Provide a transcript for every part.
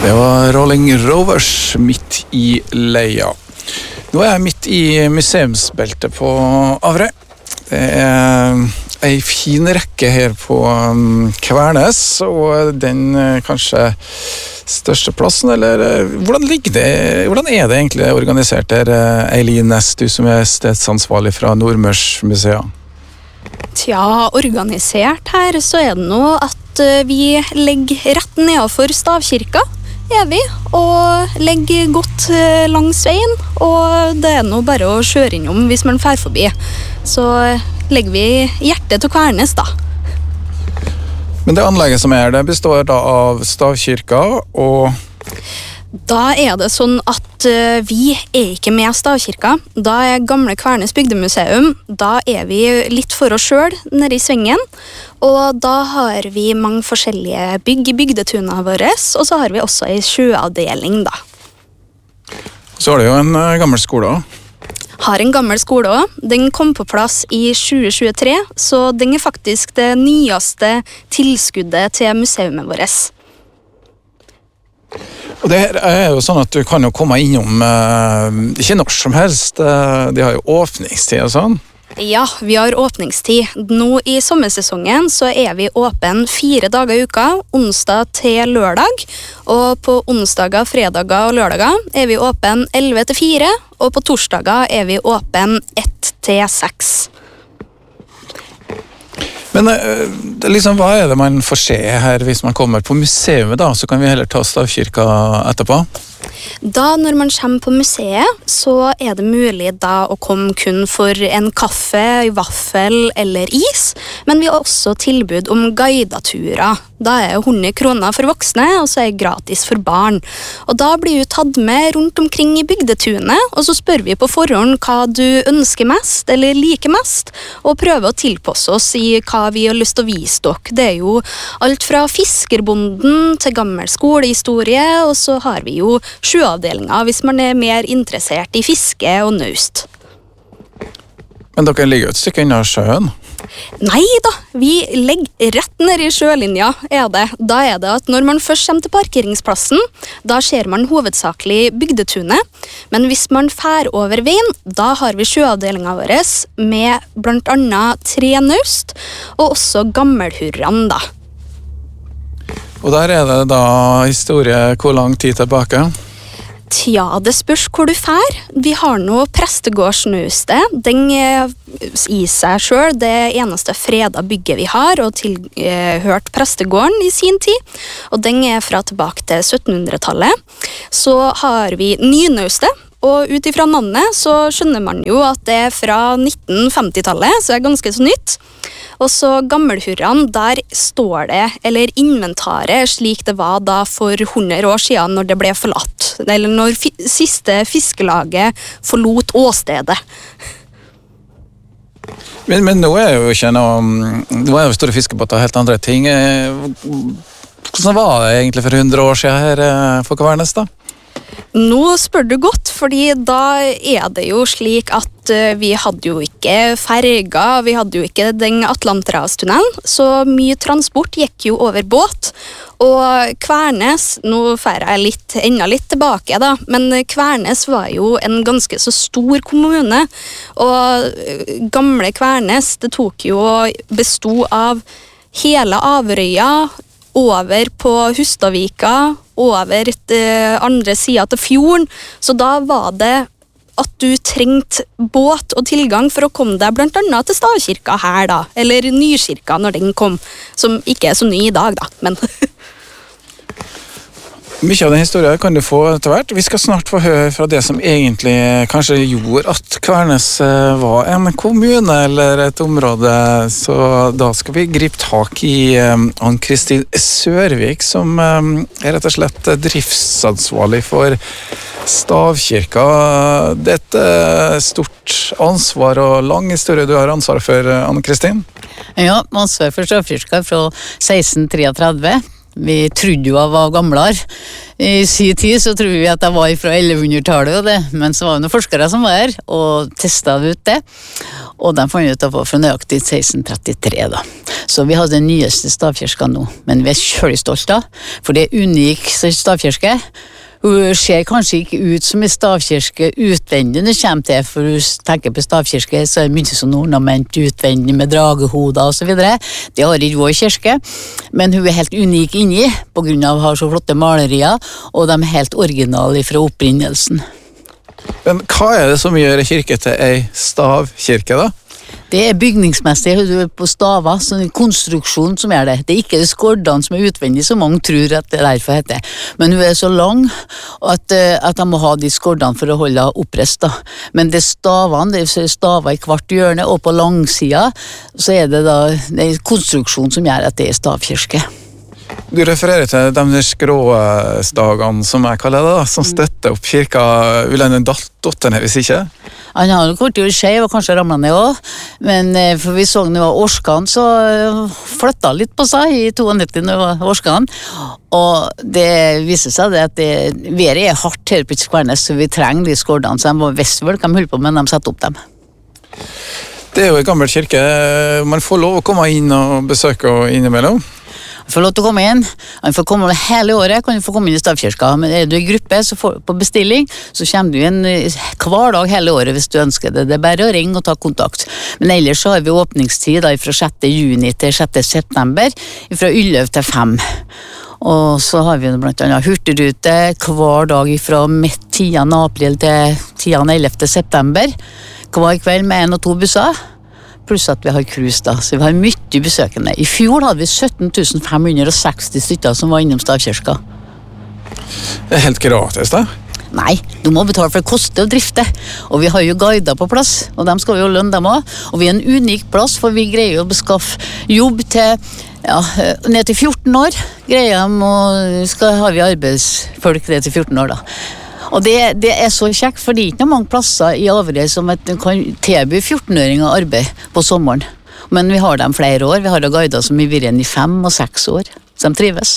Det var Rolling Rovers midt i leia. Nå er jeg midt i museumsbeltet på Averøy. Det er en fin rekke her på Kvernes, og den kanskje største plassen, eller hvordan ligger det? Hvordan er det egentlig organisert her, Eileen Næss, du som er stedsansvarlig fra Nordmørsmuseet? Tja, organisert her så er det nå at vi legger rett nedenfor stavkirka, er vi, og legger godt langs veien, og det er nå bare å kjøre innom hvis man fer forbi. Så legger vi hjertet til Kvernes da. Men det anlegget som er, det består da av stavkirka, og da er det sånn at vi er ikke med stavkirka. Da er gamle Kvernes bygdemuseum. Da er vi litt for oss selv nede i svingen. Og da har vi mange forskjellige bygg i bygdetuna våre, og så har vi også en sjøavdeling da. Så har du jo en gammel skole også. Har en gammel skole også. Den kom på plass i 2023, så den er faktisk det nyeste tilskuddet til museet vårt. Og det er jo sånn at du kan jo komme innom ikke når som helst, de har jo åpningstid og sånn. Ja, vi har åpningstid. Nå i sommersesongen så er vi åpen 4 dager i uka, onsdag til lørdag. Og på onsdager, fredager og lørdager er vi åpen 11 til 4, og på torsdager er vi åpen 1 til 6. Men liksom, hva er det man får se her hvis man kommer på museet da? Så kan vi heller ta stavkirka etterpå. Da når man kommer på museet, så er det mulig da å komme kun for en kaffe, vaffel eller is. Men vi har også tilbud om guidaturer. Da er 100 kroner for voksne, og så er det gratis for barn. Og da blir vi tatt med rundt omkring i bygdetunet, og så spør vi på forhånd hva du ønsker mest, eller liker mest, og prøver å tilpasse oss i hva vi har lyst til å vise dere. Det er jo alt fra fiskerbonden til gammel skolehistorie, og så har vi jo sjøavdelinger hvis man er mer interessert i fiske og naust. Men dere ligger jo et stykke unna sjøen. Nei da, vi legger rett ned i sjølinja, er det. Da er det at når man først kommer til parkeringsplassen, da ser man hovedsakelig bygdetunet. Men hvis man fer over veien, da har vi sjøavdelingen vår med blant annet 3 naust, og også gammelhurran da. Og der er det da historie hvor lang tid tilbake? Tja, det spørs hvor du fer. Vi har nå prestegårdsnaustet. Den i seg selv det eneste freda bygget vi har, og tilhørt prestegården i sin tid. Og den er fra tilbake til 1700-tallet. Så har vi nynaustet, og ut ifra navnet så skjønner man jo at det er fra 1950-tallet, så det er ganske så nytt. Og så gammelhurran, der står det, eller inventaret slik det var da for 100 år siden når det ble forlatt, eller når siste fiskelaget forlot åstedet. Men nå er jo ikke noe, nå er jo store fiskebåter og helt andre ting. Hvordan var det egentlig for 100 år siden her på Kvernes da? Nå spør du godt, fordi da er det jo slik at vi hadde jo ikke ferger, vi hadde jo ikke den Atlanterhavstunnelen, så mye transport gikk jo over båt. Og Kvernes, nå fer jeg enda litt tilbake da, men Kvernes var jo en ganske så stor kommune, og gamle Kvernes, det tok jo og bestod av hele Averøya, over på Hustadvika, over andre siden til fjorden, så da var det at du trengte båt og tilgang for å komme deg blant annet til stavkirka her da, eller Nykirka når den kom, som ikke er så ny i dag da, men... Mye av den historien kan du få etter hvert. Vi skal snart få høre fra det som egentlig kanskje gjorde at Kvernes var en kommune eller et område, så da skal vi gripe tak i Ann-Kristin Sørvik, som er rett og slett driftsansvarlig for stavkirka. Det er et stort ansvar og lang historie du har ansvar for, Ann-Kristin. Ja, ansvar for stavkirka fra 1633. Vi trodde jo jeg var gamlere. I sin tid så tror vi at jeg var fra 1100-tallet og det, men så var det noen forskere som var her og testet ut det, og de fant ut at det var fra nøyaktig 1633 da. Så vi har den nyeste stavkirka nå, men vi veldig stolte av, for det unik stavkirke. Hun ser kanskje ikke ut som en stavkirke utvendig når det kommer til, for hun tenker på stavkirke, så er det mye sånn ornament utvendig med dragehoder og så videre. Det har ikke vår kirke, men hun er helt unik inni, på grunn av å ha så flotte malerier, og de er helt originale fra opprinnelsen. Men hva er det som gjør en kirke til en stavkirke da? Det er bygningsmessig på staver, så det er konstruksjonen som gjør det. Det er ikke det skordene som er utvendig, som mange tror at det derfor heter. Men hun er så lang at de må ha de skordene for å holde opprest. Da. Men det er stavene, det er staver i hvert hjørne, og på langsida så er det da det er konstruksjonen som gjør at det er stavkirke. Du refererer til de skråstagene, som jeg kaller det, da, som støtter opp kirka. Vil han dotter ned hvis ikke? Han har nok vært skjev og kanskje ramlet ned også, men for vi så når det var Årskan, så flyttet litt på seg i 92 når det var Årskan, og det viser seg at været er hardt her på Kvernes, så vi trenger de skordene, så de visste vel hva de holdt på med når de satte opp dem. Det er jo en gammel kirke, man får lov å komme inn og besøke og innimellom. Han får lov til å komme inn, han får komme hele året, kan du få komme inn i stavkirka, men er du i gruppe så på bestilling, så kommer du inn hver dag hele året hvis du ønsker det. Det er bare å ringe og ta kontakt. Men ellers så har vi åpningstid da, fra 6. juni til 6. september, fra 11 til 5. Og så har vi blant annet hurtigrute hver dag fra 10. april til 11. september, hver kveld med 1 og 2 busser. Pluss at vi har cruise da, så vi har mye besøkende. I fjor hadde vi 17 560 stykker som var innom stavkirka. Det er helt gratis da? Nei, du må betale for det koster å drifte. Og vi har jo guider på plass, og dem skal vi jo lønne dem også. Og vi er en unik plass, for vi greier å beskaffe jobb til ned til 14 år. Greier dem, og har vi arbeidsfolk ned til 14 år da. Og det er så kjekt, for det er ikke noen mange plasser i Averøy som kan tilby 14-åringer arbeid på sommeren. Men vi har dem flere år, vi har guider som har vært igjen i 5 og 6 år, som trives.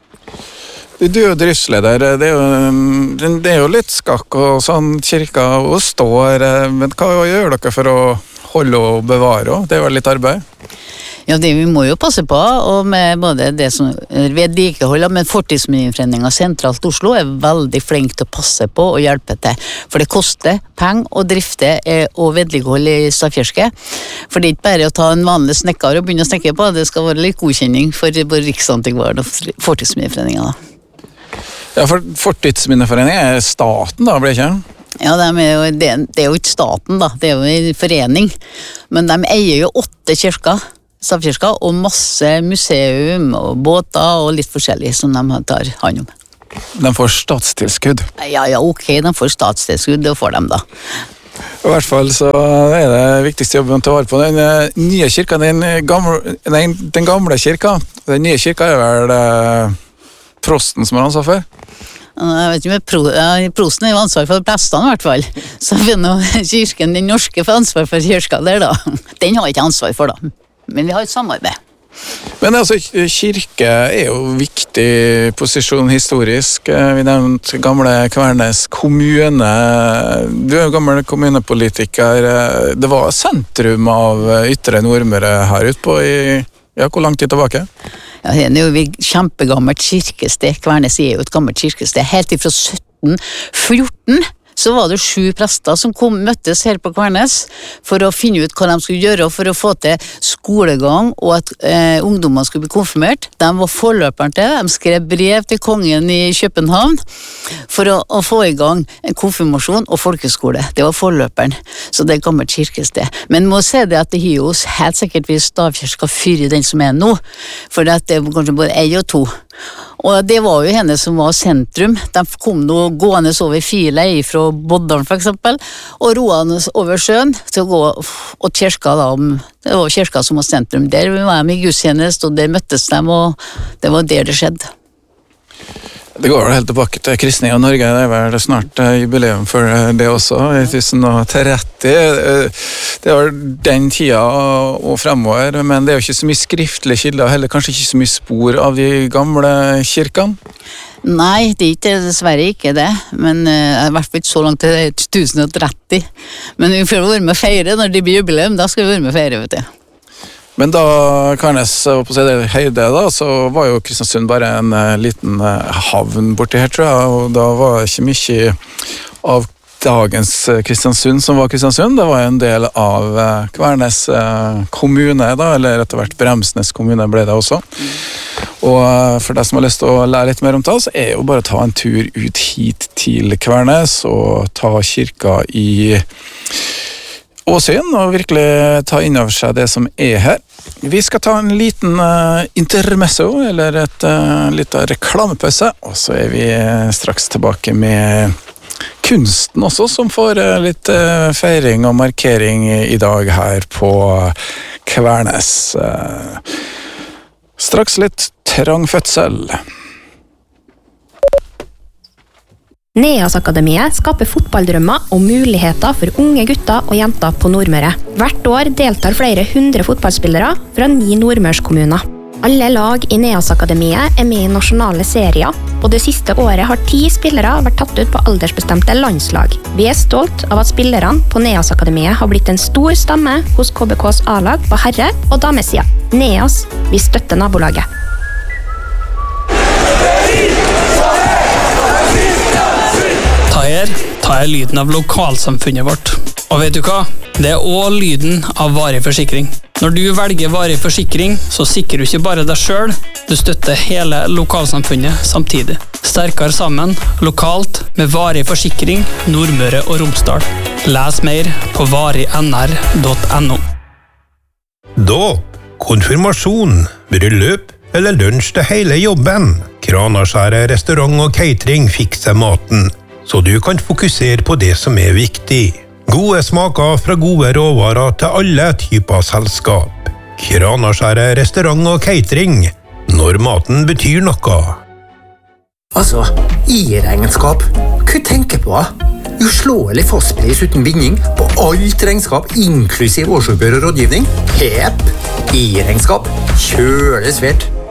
Du er jo driftsleder, det er jo litt skakk og sånn, kirka og står, men hva gjør dere for å holde og bevare? Det er jo litt arbeid. Ja, det vi må jo passe på, og med både det som vedlikeholder, men Fortidsminneforeningen sentralt Oslo er veldig flink til å passe på og hjelpe til. For det koster penger å drifte og vedlikeholde i stavkirke. For det er ikke bare å ta en vanlig snekker og begynne å snekke på, det skal være litt godkjenning for både Riksantikvaren og Fortidsminneforeningen da. Ja, for Fortidsminneforeningen er staten da, blir det ikke? Ja, det er jo ikke staten da, det er jo en forening. Men de eier jo 8 kirker, stavkirker, og masse museum og båter og litt forskjellig som de tar hånd om. De får statstilskudd? Ja, ok, de får statstilskudd, det får de da. I hvert fall så er det viktigste jobben å ta vare på den nye kirka, den gamle kirka. Den nye kirka er vel prosten som har ansvar for? Jeg vet ikke, prosten er jo ansvar for prestene i hvert fall. Så finner kirken, den norske, for ansvar for kirka der da. Den har ikke ansvar for da. Men vi har et samarbeid. Men altså, kirke er jo viktig posisjon historisk. Vi nevnte gamle Kvernes kommune. Du er jo gammel kommunepolitiker. Det var sentrum av Ytre Nordmøre her ute på hvor lang tid tilbake? Ja, det er jo kjempegammelt kirkested. Kvernes er jo et gammelt kirkested. Helt ifra 1714 så var det 7 prester som møttes her på Kvernes for å finne ut hva de skulle gjøre for å få til skolegang og at ungdommer skulle bli konfirmert. De var forløperen til det. De skrev brev til kongen i København for å få i gang en konfirmasjon og folkeskole. Det var forløperen, så det er gammelt kirkested. Men må se det at det har jo helt sikkert vært stavkirka før den som er nå, for det er kanskje både 1 og 2. Og det var jo henne som var sentrum. De kom nå gående over fila fra Boddalen for eksempel, og roende over sjøen til å gå, og kirka da, det var kirka som var sentrum. Der var de i gudstjeneste, og der møttes de, og det var der det skjedde. Det går vel helt tilbake til kristning av Norge, det vel snart jubileum for det også, i 1030. Det var den tida og fremover, men det jo ikke så mye skriftlige kilder, heller kanskje ikke så mye spor av de gamle kirkene. Nei, det ikke dessverre ikke det, men i hvert fall ikke så langt til 1030. Men vi får være med å feire når det blir jubileum, da skal vi være med å feire, vet du. Men da Kvernes var på stedet Heide, da, så var jo Kristiansund bare en liten havn borti her, tror jeg, og da var det ikke mye av dagens Kristiansund som var Kristiansund. Det var en del av Kvernes kommune, da, eller etter hvert Bremsnes kommune ble det også. Og for deg som har lyst til å lære litt mer om det, så jo bare å ta en tur ut hit til Kvernes og ta kirka i Åsøyen og virkelig ta inn over seg det som her. Vi skal ta en liten intermezzo, eller et liten reklamepause, og så vi straks tilbake med kunsten også, som får litt feiring og markering i dag her på Kvernes. Straks litt trang fødsel. Neas-akademiet skaper fotballdrømmer og muligheter for unge gutter og jenter på Nordmøre. Hvert år deltar flere 100 fotballspillere fra 9 nordmørskommuner. Alle lag i Neas-akademiet med i nasjonale serier, og det siste året har 10 spillere vært tatt ut på aldersbestemte landslag. Vi stolt av at spillerne på Neas-akademiet har blitt en stor stamme hos KBKs A-lag på herre- og damesida. Neas, vi støtter nabolaget. Ta lyden av lokalsamfunnet vårt. Og vet du hva? Det også lyden av varig forsikring. Når du velger varig forsikring, så sikrer du ikke bare deg selv, du støtter hele lokalsamfunnet samtidig. Sterkere sammen, lokalt, med varig forsikring, Nordmøre og Romsdal. Les mer på varignr.no. Dåp, konfirmasjon, bryllup eller lunsj til hele jobben. Kranaskjæret restaurant og catering fikser maten, så du kan fokusere på det som viktig. Gode smaker fra gode råvarer til alle typer selskap. Kranaskjæret restaurant og catering, når maten betyr noe. Altså, i-regnskap. Hva tenker på? Uslåelig fastpris uten binding på alt regnskap, inklusiv årsoppgjør og rådgivning. Hep! I-regnskap. Kjølig svært.